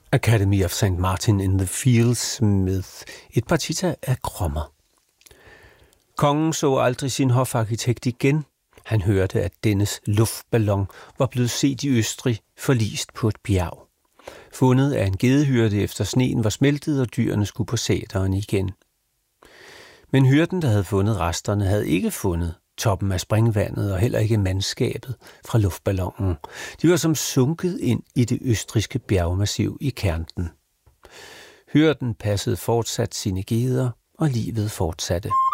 Academy of St. Martin in the Fields med et partita af Krommer. Kongen så aldrig sin hofarkitekt igen. Han hørte, at dennes luftballon var blevet set i Østrig forlist på et bjerg. Fundet af en gedehyrde efter sneen var smeltet, og dyrene skulle på sæteren igen. Men hyrden, der havde fundet resterne, havde ikke fundet toppen af springvandet og heller ikke mandskabet fra luftballonen. De var som sunket ind i det østrigske bjergmassiv i Kärnten. Hyrden passede fortsat sine geder, og livet fortsatte.